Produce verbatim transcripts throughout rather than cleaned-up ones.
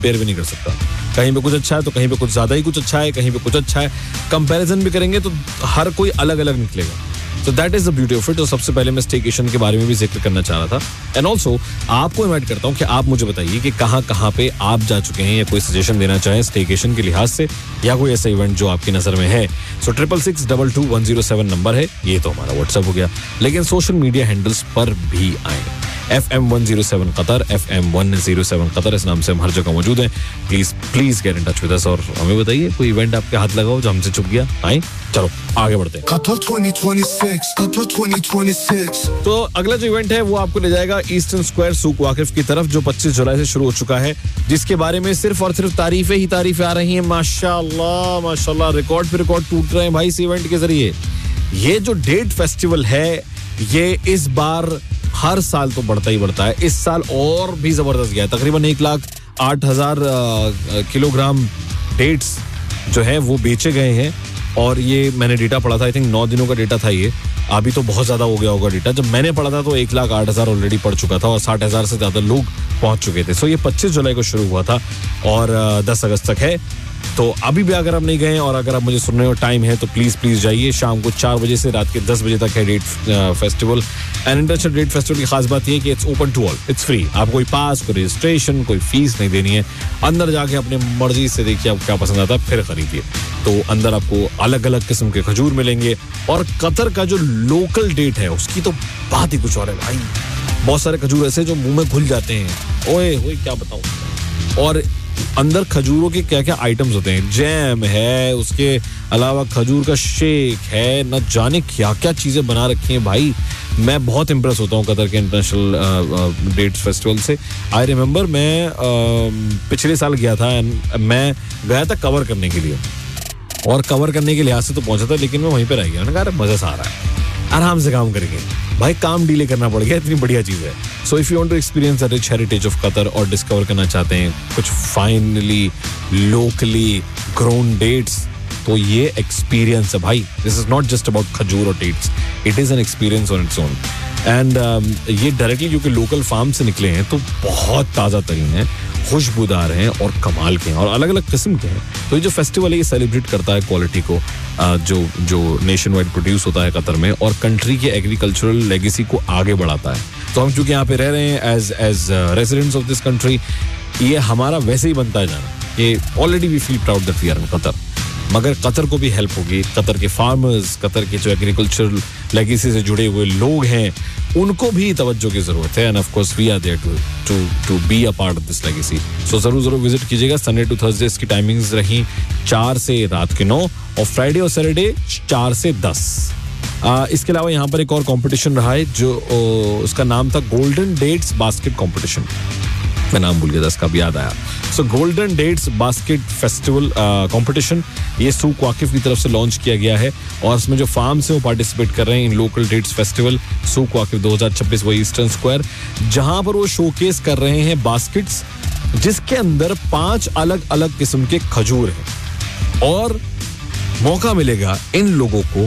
Compare भी नहीं कर सकता. कहीं पे कुछ अच्छा है तो कहीं पे कुछ ज्यादा ही कुछ अच्छा है, कहीं पे कुछ अच्छा है. कंपैरिजन भी करेंगे तो हर कोई अलग अलग निकलेगा. So that is the beauty of it. तो सबसे पहले मैं स्टेकेशन के बारे में भी जिक्र करना चाह रहा था. एंड ऑल्सो आपको इनवाइट करता हूँ कि आप मुझे बताइए कि कहाँ कहाँ पे आप जा चुके हैं या कोई सजेशन देना चाहें स्टेकेशन के लिहाज से या कोई ऐसा इवेंट जो आपकी नजर में है. सो triple six double two one zero seven number है. ये तो हमारा व्हाट्सएप हो गया, लेकिन सोशल मीडिया हैंडल्स पर भी आए. F M one zero seven Qatar, F M one zero seven Qatar, इस नाम से हम हर जगह मौजूद हैं. Please please get in touch with us और हमें बताइए कोई इवेंट आपके हाथ लगा हो जो हमसे चुप गया. आए चलो आगे बढ़ते हैं. Qatar twenty twenty six, Qatar twenty twenty six. तो अगला जो इवेंट है वो आपको ले जाएगा ईस्टर्न स्क्वायर सूक वाकिफ की तरफ, जो पच्चीस जुलाई से शुरू हो चुका है, जिसके बारे में सिर्फ और सिर्फ तारीफें ही तारीफें आ रही हैं. माशाल्लाह माशाल्लाह, रिकॉर्ड पे रिकॉर्ड टूट रहे हैं भाई इस इवेंट के जरिए. ये जो डेट फेस्टिवल है ये इस बार हर साल तो बढ़ता ही बढ़ता है. इस साल और भी जबरदस्त गया है. तकरीबन एक लाख आठ हजार किलोग्राम डेट्स जो है वो बेचे गए हैं. और ये मैंने डेटा पढ़ा था, आई थिंक नौ दिनों का डेटा था ये. अभी तो बहुत ज्यादा हो गया होगा डेटा. जब मैंने पढ़ा था तो एक लाख आठ हजार ऑलरेडी पड़ चुका था और साठ हजार से ज्यादा लोग पहुंच चुके थे. सो ये पच्चीस जुलाई को शुरू हुआ था और दस अगस्त तक है. तो अभी भी अगर आप नहीं गए और अगर आप मुझे सुनने हो टाइम है तो प्लीज प्लीज जाइए. शाम को चार बजे से रात के दस बजे तक है date festival. And international date festival की खास बात ये है कि it's open to all, it's free. आपको कोई पास, कोई रजिस्ट्रेशन, कोई फीस नहीं देनी है. अंदर जाके अपने मर्जी से देखिए आपको क्या पसंद आता है फिर खरीदिए. तो अंदर आपको अलग अलग किस्म के खजूर मिलेंगे. और कतर का जो लोकल डेट है उसकी तो बात ही कुछ और है भाई. बहुत सारे खजूर ऐसे जो मुंह में घुल जाते हैं. ओए ओए क्या बताऊं. और अंदर खजूरों के क्या क्या आइटम्स होते हैं. जैम है, उसके अलावा खजूर का शेक है, न जाने क्या क्या चीजें बना रखी हैं भाई. मैं बहुत इम्प्रेस होता हूँ कतर के इंटरनेशनल डेट्स फेस्टिवल से. आई रिमेम्बर मैं uh, पिछले साल गया था. मैं गया था कवर करने के लिए और कवर करने के लिहाज से तो पहुंचा था, लेकिन मैं वहीं पर रह गया. मैंने कहा मजा सा आ रहा है, आराम से काम करेंगे भाई. काम डीले करना पड़ गया, इतनी बढ़िया चीज है. So if you want to experience the rich heritage of Qatar और डिस्कवर करना चाहते हैं कुछ फाइनली लोकली ग्रोन डेट्स, तो ये एक्सपीरियंस है भाई. This is not just about खजूर और dates, it is an experience on its own. And ये डायरेक्टली क्योंकि लोकल फार्म से निकले हैं तो बहुत ताज़ा तरीन है, खुशबूदार हैं और कमाल के हैं और अलग अलग किस्म के हैं. तो ये जो फेस्टिवल है ये सेलिब्रेट करता है क्वालिटी को, जो जो नेशन वाइड प्रोड्यूस होता है कतर में, और कंट्री के एग्रीकल्चरल लेगेसी को आगे बढ़ाता है. तो हम चूंकि यहाँ पे रह रहे हैं as as residents of this country, ये हमारा वैसे ही बनता है जाना. ये already we feel proud that we are in Qatar. मगर कतर को भी हेल्प होगी. कतर के फार्मर्स, कतर के जो एग्रीकल्चरल लेगेसी से जुड़े हुए लोग हैं, उनको भी तवज्जो की जरूरत है. End of course we are there to to to be a part of this legacy. सो जरूर जरूर विजिट कीजिएगा. संडे टू थर्सडे इसकी टाइमिंग्स रही चार से रात के नौ और फ्राइडे और सैटरडे चार से दस. आ, इसके अलावा यहाँ पर एक और कंपटीशन रहा है जो ओ, उसका नाम था गोल्डन डेट्स बास्केट कंपटीशन. मैं नाम भूल गया था, इसका भी याद आया. सो golden dates basket festival competition ये सूक वाकिफ की तरफ से लॉन्च किया गया है और इसमें जो फार्म्स हैं वो पार्टिसिपेट कर रहे हैं इन लोकल डेट्स फेस्टिवल सूक वाकिफ दो हज़ार छब्बीस, वही ईस्टर्न स्क्वायर, जहां पर वो शोकेस कर रहे हैं बास्केट्स जिसके अंदर पांच अलग अलग किस्म के खजूर हैं. और मौका मिलेगा इन लोगों को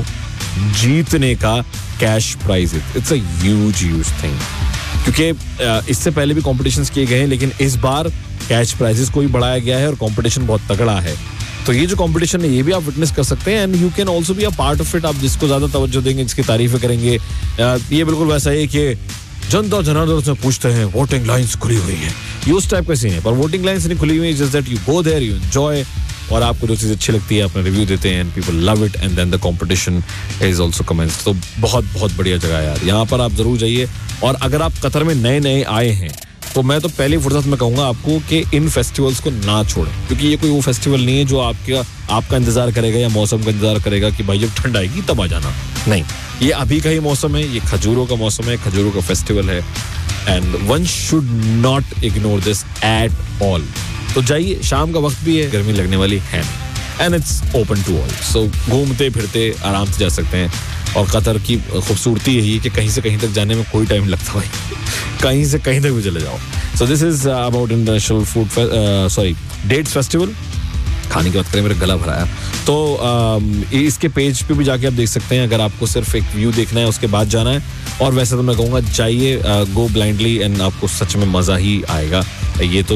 जीतने का cash prize. It's a huge huge thing, क्योंकि इससे पहले भी कॉम्पिटिशन्स किए गए हैं, लेकिन इस बार कैश प्राइजेस को भी बढ़ाया गया है और कंपटीशन बहुत तगड़ा है. तो ये जो कंपटीशन है ये भी आप विटनेस कर सकते हैं and you can also be a part of it. आप जिसको ज्यादा तवज्जो देंगे, जिसकी तारीफें करेंगे, ये बिल्कुल वैसा है कि जनता जनार्दन से पूछते हैं वोटिंग लाइंस खुली हुई है, ये उस टाइप का सीन है. पर वोटिंग लाइंस नहीं खुली हुई है, just that you go there, you enjoy, और आपको जो चीज अच्छी लगती है अपना रिव्यू देते हैं and people love it and then the competition is also commenced. तो बहुत बहुत बढ़िया जगह है यार, यहाँ पर आप जरूर जाइए. और अगर आप कतर में नए नए आए हैं तो मैं तो पहली फुर्सत में कहूंगा आपको कि इन फेस्टिवल्स को ना छोड़ें, क्योंकि ये कोई वो फेस्टिवल नहीं है जो आपका आपका इंतजार करेगा या मौसम का इंतजार करेगा कि भाई जब ठंड आएगी तब आ जाना. नहीं, ये अभी का ही मौसम है, ये खजूरों का मौसम है, खजूरों का फेस्टिवल है and one should not ignore this at all. तो जाइए, शाम का वक्त भी है, गर्मी लगने वाली है and it's open to all. सो घूमते फिरते आराम से जा सकते हैं. और कतर की खूबसूरती यही है कि कहीं से कहीं तक जाने में कोई टाइम लगता है, कहीं से कहीं तक भी चले जाओ. So this is about international food sorry dates festival. खाने की बात करें, मेरा गला भरा है, तो uh, इसके पेज पे भी जाके आप देख सकते हैं अगर आपको सिर्फ एक व्यू देखना है, उसके बाद जाना है. और वैसे तो मैं कहूँगा जाइए, गो ब्लाइंडली एंड आपको सच में मज़ा ही आएगा. ये तो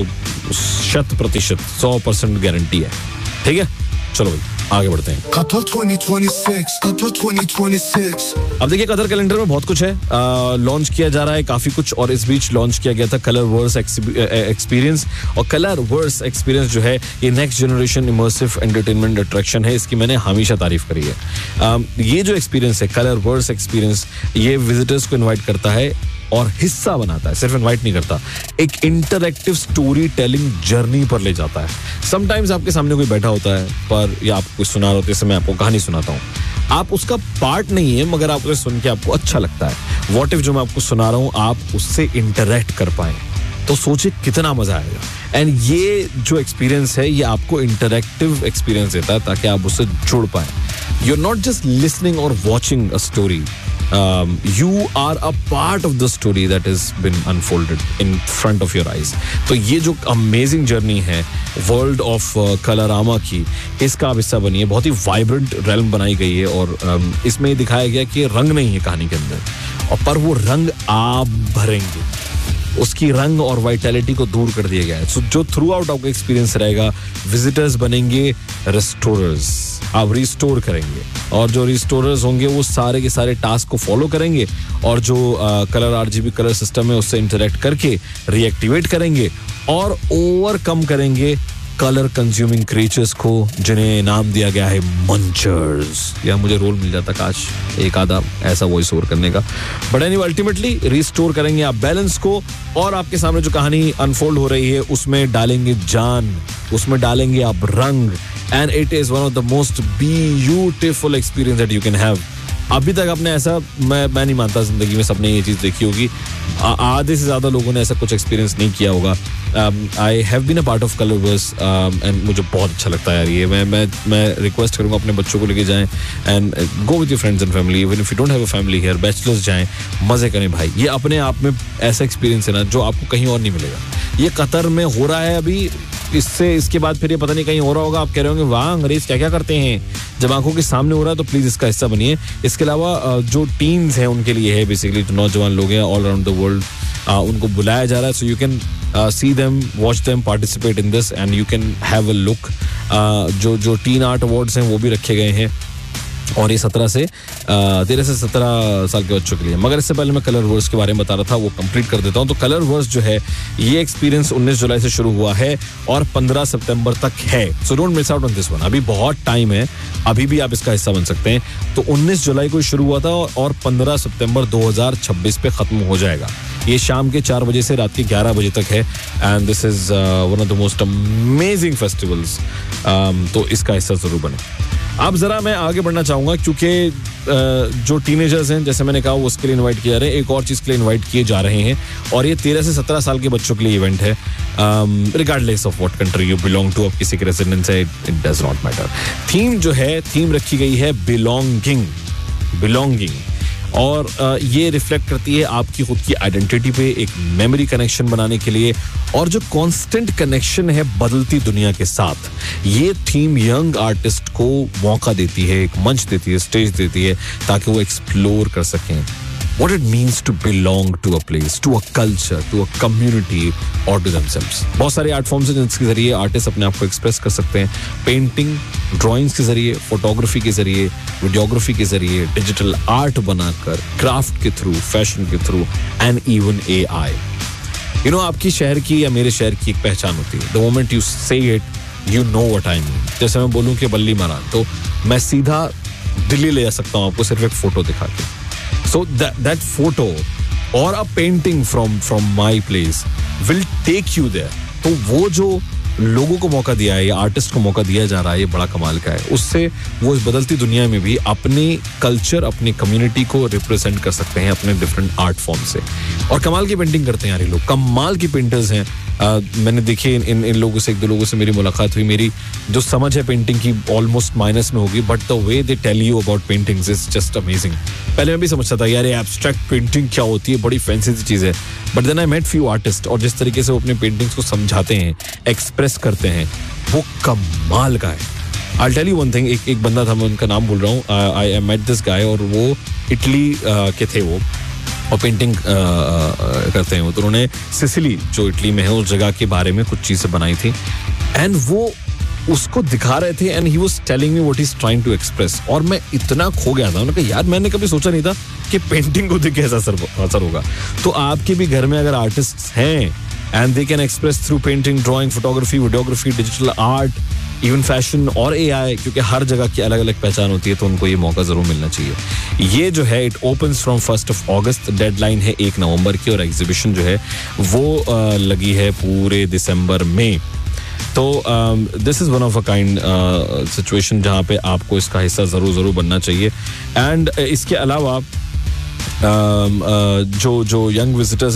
शत प्रतिशत सौ परसेंट गारंटी है। ठीक है, चलो भाई आगे बढ़ते हैं। Qatar twenty twenty-six, Qatar twenty twenty-six. अब देखिए कतर कैलेंडर में बहुत कुछ है, लॉन्च किया जा रहा है काफी कुछ, और इस बीच लॉन्च किया गया था कलर वर्स एक्सपीरियंस। और कलर वर्स एक्सपीरियंस जो है ये next generation immersive entertainment attraction है, इसकी मैंने हमेशा तारीफ करी है। uh, ये जो एक्सपीरियंस है कलर वर्स एक्सपीरियंस, ये विजिटर्स को इन्वाइट करता है और हिस्सा बनाता है, सिर्फ इनवाइट नहीं करता, एक इंटरैक्टिव स्टोरी टेलिंग जर्नी पर ले जाता है। समटाइम्स आपके सामने कोई बैठा होता है पर या आपको कुछ सुना रहा होता है, जैसे मैं आपको कहानी सुनाता हूँ, आप उसका पार्ट नहीं है मगर आप उसे सुन के आपको अच्छा लगता है। व्हाट इफ जो मैं आपको सुना रहा हूँ आप उससे इंटरैक्ट कर पाए, तो सोचिए कितना मजा आएगा। एंड ये जो एक्सपीरियंस है ये आपको इंटरैक्टिव एक्सपीरियंस देता है ताकि आप उससे जुड़ पाए। You are not just listening और watching a story, Um, you are a part of the story that has been unfolded in front of your eyes. तो ये जो amazing journey है वर्ल्ड ऑफ कलरामा की, इसका आप हिस्सा बनिए। बहुत ही वाइब्रेंट रेल्म बनाई गई है और um, इसमें दिखाया गया कि रंग नहीं है कहानी के अंदर, और पर वो रंग आप भरेंगे, उसकी रंग और वाइटैलिटी को दूर कर दिया गया है। सो so, जो थ्रू आउट आपका एक्सपीरियंस रहेगा, विजिटर्स बनेंगे रिस्टोरर्स, आप रिस्टोर करेंगे, और जो रिस्टोरर्स होंगे वो सारे के सारे टास्क को फॉलो करेंगे, और जो कलर आरजीबी कलर सिस्टम है उससे इंटरेक्ट करके रीएक्टिवेट करेंगे और ओवरकम करेंगे कलर कंज्यूमिंग क्रीचर्स को, जिन्हें नाम दिया गया है मंचर्स। या मुझे रोल मिल जाता काश एक आधा ऐसा वॉइस ओवर करने का, बट एनीवे अल्टीमेटली रिस्टोर करेंगे आप बैलेंस को, और आपके सामने जो कहानी अनफोल्ड हो रही है उसमें डालेंगे जान, उसमें डालेंगे आप रंग, and it is one of the most beautiful experience that you can have. अभी तक आपने ऐसा, मैं मैं नहीं मानता जिंदगी में सबने ये चीज़ देखी होगी, आधे से ज़्यादा लोगों ने ऐसा कुछ एक्सपीरियंस नहीं किया होगा। I have been a part of कलरवर्स and मुझे बहुत अच्छा लगता है यार ये। मैं मैं मैं रिक्वेस्ट करूँगा अपने बच्चों को लेके जाएं and go with your friends and family, even if you don't have a family here, bachelors जाएं, मज़े करें भाई। ये अपने आप में ऐसा एक्सपीरियंस है ना जो आपको कहीं और नहीं मिलेगा। ये कतर में हो रहा है अभी, इससे इसके बाद फिर ये पता नहीं कहीं हो रहा होगा। आप कह रहे होंगे वाह अंग्रेज क्या क्या करते हैं, जब आंखों के सामने हो रहा है तो प्लीज इसका हिस्सा बनिए। इसके अलावा जो टीन्स हैं उनके लिए है, बेसिकली जो नौजवान लोग हैं ऑल अराउंड द वर्ल्ड, उनको बुलाया जा रहा है। So you can see them, watch them, participate in this and you can have a look. जो जो टीन आर्ट अवार्ड्स हैं वो भी रखे गए हैं, और ये सत्रह से तेरह से सत्रह साल के बच्चों के लिए। मगर इससे पहले मैं कलर वर्स के बारे में बता रहा था, वो कंप्लीट कर देता हूँ। तो कलर वर्स जो है ये एक्सपीरियंस उन्नीस जुलाई से शुरू हुआ है और पंद्रह सितंबर तक है। So don't miss out on this one, अभी बहुत टाइम है, अभी भी आप इसका हिस्सा बन सकते हैं। तो उन्नीस जुलाई को शुरू हुआ था और पंद्रह सितंबर दो हज़ार छब्बीस पे खत्म हो जाएगा। ये शाम के चार बजे से रात के ग्यारह बजे तक है, and this is one of the most amazing festivals. तो इसका हिस्सा जरूर बने। अब जरा मैं आगे बढ़ना चाहूंगा क्योंकि जो टीनेजर्स हैं, जैसे मैंने कहा, वो उसके लिए इनवाइट किए जा रहे हैं, एक और चीज के लिए इनवाइट किए जा रहे हैं, और ये तेरह से सत्रह साल के बच्चों के लिए इवेंट है। Regardless of what country you belong to, अब किसी के रेजिडेंस है, it does not matter. Theme जो है, थीम रखी गई है बिलोंगिंग, बिलोंगिंग, और uh, ये रिफ्लेक्ट करती है आपकी खुद की आइडेंटिटी पे, एक मेमोरी कनेक्शन बनाने के लिए, और जो कांस्टेंट कनेक्शन है बदलती दुनिया के साथ। ये थीम यंग आर्टिस्ट को मौका देती है, एक मंच देती है, स्टेज देती है, ताकि वो एक्सप्लोर कर सकें what it means to belong to a place, to a culture, to a community or to themselves. बहुत सारे आर्ट फॉर्म्स हैं जिनके जरिए आर्टिस्ट अपने आप को एक्सप्रेस कर सकते हैं। पेंटिंग, ड्राइंग्स के जरिए, फोटोग्राफी के जरिए, वीडियोग्राफी के जरिए, डिजिटल आर्ट बनाकर, क्राफ्ट के थ्रू, फैशन के through, and even a I. You know, आपकी शहर की या मेरे शहर की एक पहचान होती है। द मोमेंट यू से it you know what I mean. जैसे मैं बोलूँ कि बल्ली मारा, तो मैं सीधा दिल्ली ले जा सकता हूँ आपको सिर्फ एक फोटो दिखा के। So that that photo or a painting from from my place will take you there. तो वो जो लोगों को मौका दिया है या आर्टिस्ट को मौका दिया जा रहा है, ये बड़ा कमाल का है। उससे वो इस बदलती दुनिया में भी अपनी कल्चर, अपनी कम्युनिटी को रिप्रेजेंट कर सकते हैं अपने डिफरेंट आर्ट फॉर्म से। और कमाल की पेंटिंग करते हैं यार ये लोग, कमाल की पेंटर्स हैं। Uh, मैंने देखी इन इन लोगों से, एक दो लोगों से मेरी मुलाकात हुई। मेरी जो समझ है पेंटिंग की ऑलमोस्ट माइनस में होगी, but the way they tell you about paintings is just amazing. पहले मैं भी समझता था यार ये एब्स्ट्रैक्ट पेंटिंग क्या होती है, बड़ी फैंसी सी चीज़ है, but then I met few artist, और जिस तरीके से वो अपने पेंटिंग्स को समझाते हैं, एक्सप्रेस करते हैं, वो कमाल का है। I tell you one thing, एक एक बंदा था, मैं उनका नाम भूल रहा हूँ, आई मेट दिस गाय, और वो इटली uh, के थे वो, और पेंटिंग करते हैं वो, तो उन्होंने सिसिली जो इटली में है उस जगह के बारे में कुछ चीजें बनाई थी एंड वो उसको दिखा रहे थे and he was telling me what he is trying to express, और मैं इतना खो गया था। उन्होंने कहा यार मैंने कभी सोचा नहीं था कि पेंटिंग को देख के ऐसा असर असर होगा। तो आपके भी घर में अगर आर्टिस्ट हैं and they can express through painting, drawing, photography, videography, digital art, even fashion और एआई, क्योंकि हर जगह की अलग अलग पहचान होती है, तो उनको ये मौका जरूर मिलना चाहिए। ये जो है it opens from first of August, deadline है एक नवंबर की, और एग्जीबिशन जो है वो uh, लगी है पूरे दिसंबर में। तो this is one of a kind situation जहाँ पे आपको इसका हिस्सा जरूर जरूर बनना चाहिए। एंड uh, इसके अलावा uh, uh, जो जो यंग विजिटर्स